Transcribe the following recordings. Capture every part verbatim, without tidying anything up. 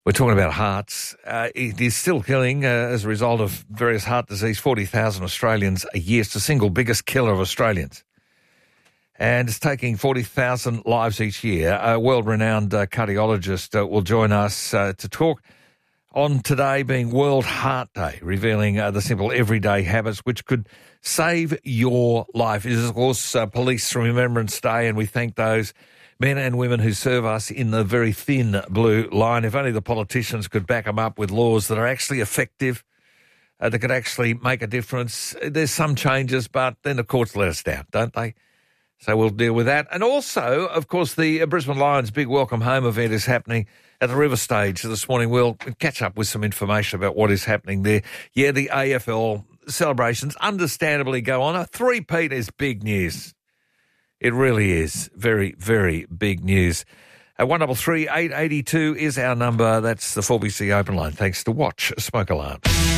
We're talking about hearts. Uh, it is still killing uh, as a result of various heart disease, forty thousand Australians a year. It's the single biggest killer of Australians. And it's taking forty thousand lives each year. A world-renowned uh, cardiologist uh, will join us uh, to talk on today being World Heart Day, revealing uh, the simple everyday habits which could save your life. It is, of course, uh, Police Remembrance Day, and we thank those men and women who serve us in the very thin blue line. If only the politicians could back them up with laws that are actually effective, uh, that could actually make a difference. There's some changes, but then the courts let us down, don't they? So we'll deal with that. And also, of course, the Brisbane Lions big welcome home event is happening at the River Stage this morning. We'll catch up with some information about what is happening there. Yeah, the A F L celebrations understandably go on. A three-peat is big news. It really is very, very big news. Uh, one double three eight eighty two is our number. That's the four B C open line. Thanks to Watch Smoke Alarm.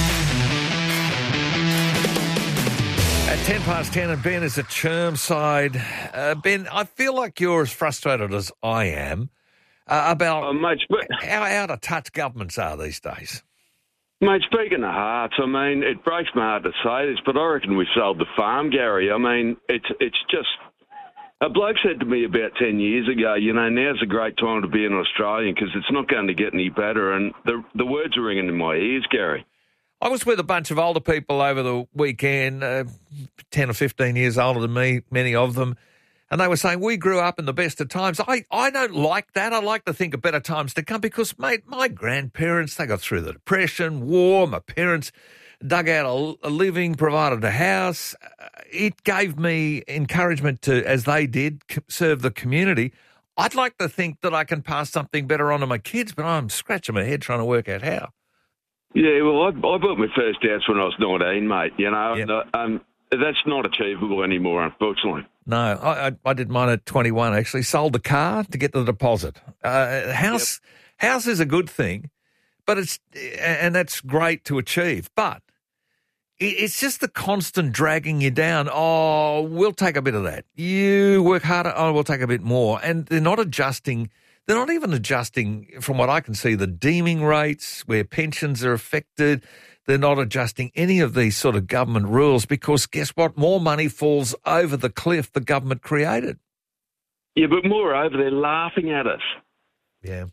At ten past ten, and Ben is at Chermside. Uh, Ben, I feel like you're as frustrated as I am uh, about oh, mate, sp- how out of touch governments are these days. Mate, speaking of hearts, I mean, it breaks my heart to say this, but I reckon we sold the farm, Gary. I mean, it's it's just... A bloke said to me about ten years ago, you know, now's a great time to be an Australian because it's not going to get any better. And the the words are ringing in my ears, Gary. I was with a bunch of older people over the weekend, uh, ten or fifteen years older than me, many of them, and they were saying, we grew up in the best of times. I, I don't like that. I like to think of better times to come because, mate, my grandparents, they got through the Depression, war, my parents dug out a, a living, provided a house. It gave me encouragement to, as they did, serve the community. I'd like to think that I can pass something better on to my kids, but I'm scratching my head trying to work out how. Yeah, well, I, I bought my first house when I was nineteen, mate, you know. Yep. Um, that's not achievable anymore, unfortunately. No, I, I, I did mine at twenty-one, actually. Sold the car to get the deposit. Uh, house, yep. House is a good thing, but it's and that's great to achieve, but it's just the constant dragging you down. Oh, we'll take a bit of that. You work harder. Oh, we'll take a bit more. And they're not adjusting. They're not even adjusting, from what I can see, the deeming rates where pensions are affected. They're not adjusting any of these sort of government rules because guess what? More money falls over the cliff the government created. Yeah, but moreover, they're laughing at us. Yeah.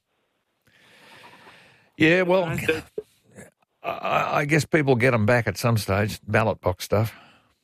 Yeah, well... I guess people get them back at some stage, ballot box stuff.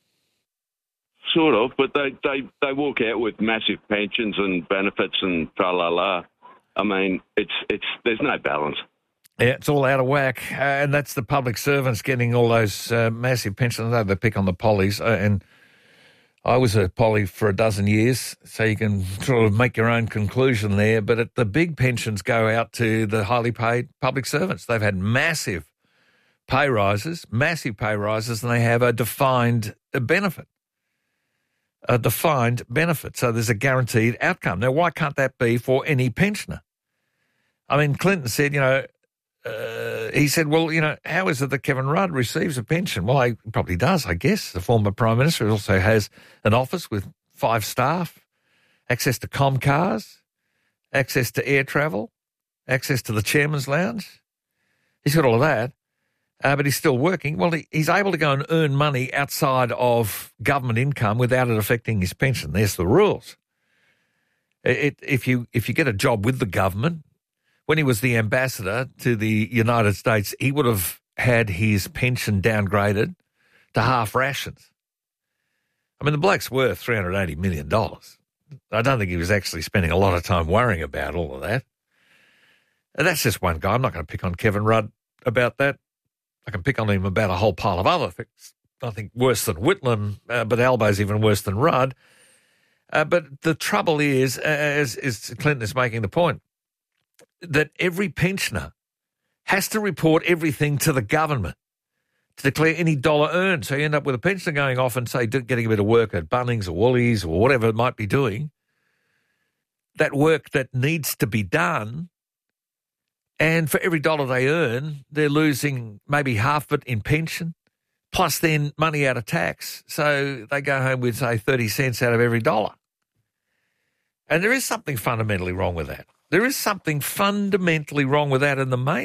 Sort of, but they, they, they walk out with massive pensions and benefits and tra-la-la. I mean, it's it's there's no balance. Yeah, it's all out of whack, uh, and that's the public servants getting all those uh, massive pensions. They pick on the pollies, uh, and I was a polly for a dozen years, so you can sort of make your own conclusion there. But it, the big pensions go out to the highly paid public servants. They've had massive pay rises, massive pay rises, and they have a defined benefit, a defined benefit. So there's a guaranteed outcome. Now, why can't that be for any pensioner? I mean, Clinton said, you know, uh, he said, well, you know, how is it that Kevin Rudd receives a pension? Well, he probably does, I guess. The former Prime Minister also has an office with five staff, access to Comcars, access to air travel, access to the Chairman's Lounge. He's got all of that. Uh, but he's still working. Well, he, he's able to go and earn money outside of government income without it affecting his pension. There's the rules. It, it, if you if you get a job with the government, when he was the ambassador to the United States, he would have had his pension downgraded to half rations. I mean, the bloke's worth three hundred eighty million dollars. I don't think he was actually spending a lot of time worrying about all of that. And that's just one guy. I'm not going to pick on Kevin Rudd about that. I can pick on him about a whole pile of other things. I think worse than Whitlam, uh, but Albo's even worse than Rudd. Uh, but the trouble is, as, as Clinton is making the point, that every pensioner has to report everything to the government to declare any dollar earned. So you end up with a pensioner going off and, say, getting a bit of work at Bunnings or Woolies or whatever it might be doing. That work that needs to be done, and for every dollar they earn, they're losing maybe half of it in pension, plus then money out of tax. So they go home with, say, thirty cents out of every dollar. And there is something fundamentally wrong with that. There is something fundamentally wrong with that in the main